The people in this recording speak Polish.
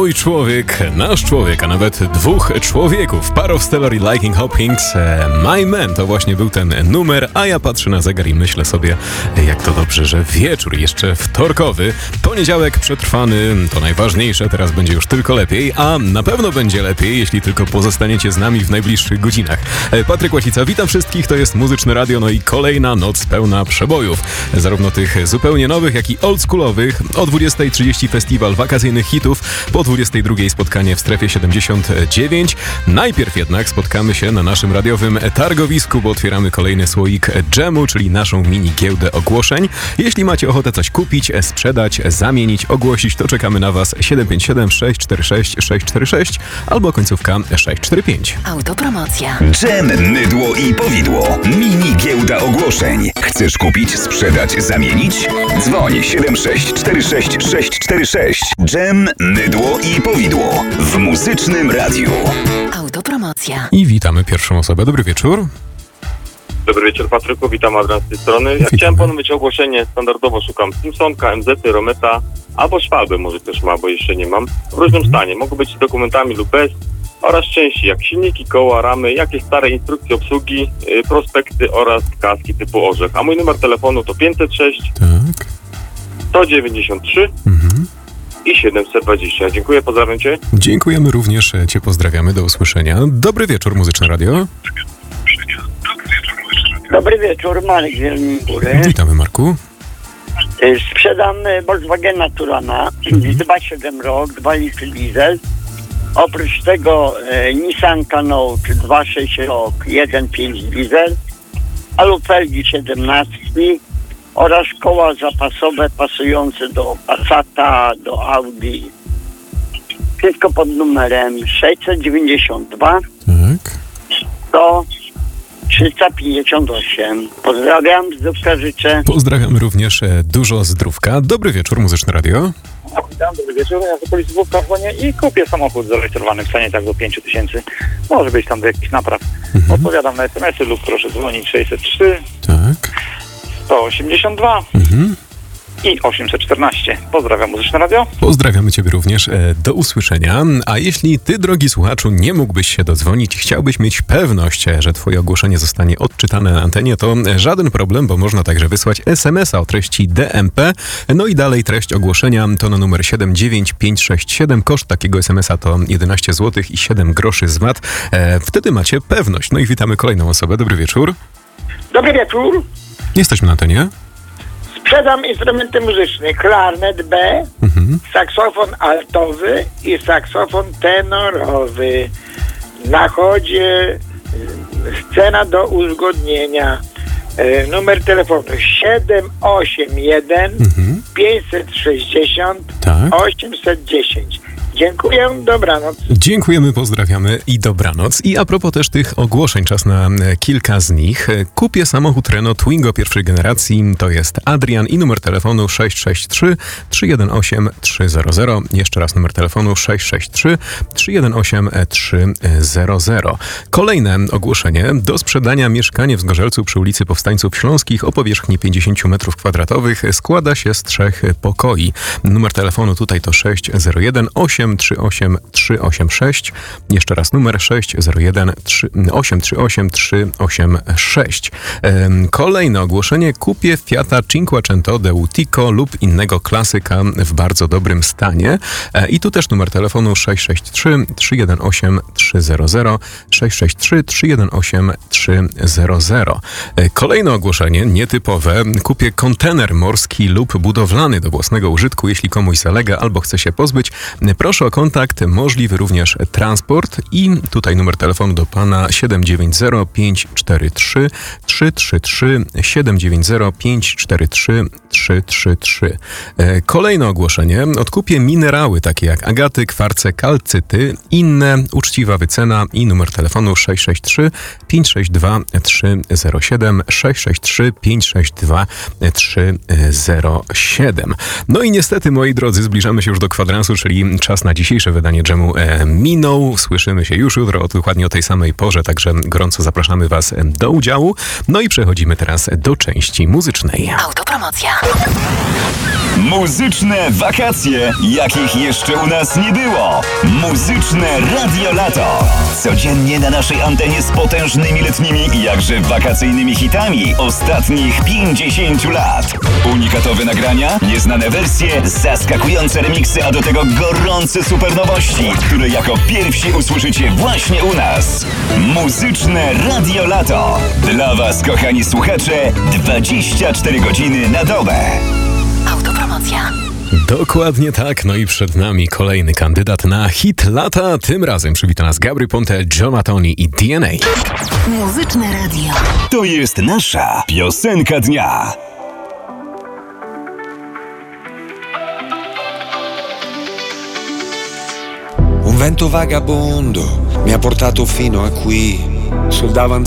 Mój człowiek, nasz człowiek, a nawet dwóch człowieków. Part of Stellar Liking Hopkins, My Man, to właśnie był ten numer, a ja patrzę na zegar i myślę sobie, jak to dobrze, że wieczór jeszcze wtorkowy, poniedziałek przetrwany, to najważniejsze, teraz będzie już tylko lepiej, a na pewno będzie lepiej, jeśli tylko pozostaniecie z nami w najbliższych godzinach. Patryk Łasica, witam wszystkich, to jest Muzyczne Radio, no i kolejna noc pełna przebojów, zarówno tych zupełnie nowych, jak i oldschoolowych. O 20:30 festiwal wakacyjnych hitów, po 22:00 spotkanie w strefie 79. Najpierw jednak spotkamy się na naszym radiowym targowisku, bo otwieramy kolejny słoik dżemu, czyli naszą mini giełdę ogłoszeń. Jeśli macie ochotę coś kupić, sprzedać, zamienić, ogłosić, to czekamy na Was 757 646 646 albo końcówka 645. Autopromocja. Dżem, mydło i powidło. Mini giełda ogłoszeń. Chcesz kupić, sprzedać, zamienić? Dzwoń 7646 646. Dżem, mydło i powidło w Muzycznym Radiu. Autopromocja. I witamy pierwszą osobę. Dobry wieczór. Dobry wieczór, Patryku, witam, Adrian z tej strony. Ja chciałem ponowić ogłoszenie, standardowo szukam Simpsonka, MZ-y, Rometa, albo Szwalby może też ma, bo jeszcze nie mam. W różnym stanie, mogą być dokumentami lub bez, oraz części jak silniki, koła, ramy, jakieś stare instrukcje obsługi, prospekty oraz kaski typu orzech. A mój numer telefonu to 506 Tak. 193 i 720. Dziękuję, pozdrawiam Cię. Dziękujemy również, Cię pozdrawiamy, do usłyszenia. Dobry wieczór, Muzyczne Radio. Dobry wieczór, Marek z Zielonej Góry. Witamy, Marku. Sprzedam Volkswagena Turana, 2,7 rok, 2 litry diesel. Oprócz tego Nissan Qanote 2,6 rok, 1,5 diesel. Alufelgi 17 oraz koła zapasowe pasujące do Passata, do Audi. Wszystko pod numerem 692 Tak. 358. Pozdrawiam, zdrówka życzę. Pozdrawiamy również, dużo zdrówka. Dobry wieczór, Muzyczne Radio. Witam, dobry wieczór. Ja z Policji Wówka dzwonię i kupię samochód zarejestrowany w stanie tak do 5 000. Może być tam do jakichś napraw. Odpowiadam na SMS-y lub proszę dzwonić 603 Tak. 182 i 814. Pozdrawiam, Muzyczne Radio. Pozdrawiamy Ciebie również, do usłyszenia. A jeśli Ty, drogi słuchaczu, nie mógłbyś się dodzwonić, chciałbyś mieć pewność, że Twoje ogłoszenie zostanie odczytane na antenie, to żaden problem, bo można także wysłać SMS-a o treści DMP. No i dalej treść ogłoszenia to na numer 79567. Koszt takiego SMS-a to 11 zł i 7 groszy z VAT. Wtedy macie pewność. No i witamy kolejną osobę. Dobry wieczór. Dobry wieczór. Jesteśmy na antenie. Sprzedam instrumenty muzyczne. Klarnet B, saksofon altowy i saksofon tenorowy. Na chodzie scena do uzgodnienia. Numer telefonu 781 560 Tak. 810. Dziękuję, dobranoc. Dziękujemy, pozdrawiamy i dobranoc. I a propos też tych ogłoszeń, czas na kilka z nich. Kupię samochód Renault Twingo pierwszej generacji, to jest Adrian i numer telefonu 663 318 300. Jeszcze raz numer telefonu 663 318 300. Kolejne ogłoszenie. Do sprzedania mieszkanie w Zgorzelcu przy ulicy Powstańców Śląskich o powierzchni 50 m2 składa się z 3 pokoi. Numer telefonu tutaj to 601 838 386. Jeszcze raz numer 601 838 386. Kolejne ogłoszenie. Kupię Fiata Cinquecento de Utico lub innego klasyka w bardzo dobrym stanie. I tu też numer telefonu 663 318 300 663 318 300. Kolejne ogłoszenie, nietypowe. Kupię kontener morski lub budowlany do własnego użytku, jeśli komuś zalega albo chce się pozbyć. Proszę o kontakt, możliwy również transport i tutaj numer telefonu do pana 790 543 333 790 543 333. Kolejne ogłoszenie. Odkupię minerały takie jak agaty, kwarce, kalcyty, inne, uczciwa wycena i numer telefonu 663 562 307 663 562 307. No i niestety, moi drodzy, zbliżamy się już do kwadransu, czyli czas czas na dzisiejsze wydanie Dżemu minął. Słyszymy się już jutro dokładnie o tej samej porze, także gorąco zapraszamy Was do udziału. No i przechodzimy teraz do części muzycznej. Autopromocja. Muzyczne wakacje, jakich jeszcze u nas nie było. Muzyczne Radio Lato. Codziennie na naszej antenie z potężnymi letnimi i jakże wakacyjnymi hitami ostatnich 50 lat. Unikatowe nagrania, nieznane wersje, zaskakujące remiksy, a do tego gorące supernowości, które jako pierwsi usłyszycie właśnie u nas. Muzyczne Radio Lato. Dla Was, kochani słuchacze, 24 godziny na dobę. Autopromocja. Dokładnie tak, no i przed nami kolejny kandydat na hit lata. Tym razem przywita nas Gabry Ponte, John Mattoni i DNA. Muzyczne radio. To jest nasza piosenka dnia. Un vento vagabondo mi ha portato fino a qui, sul davanti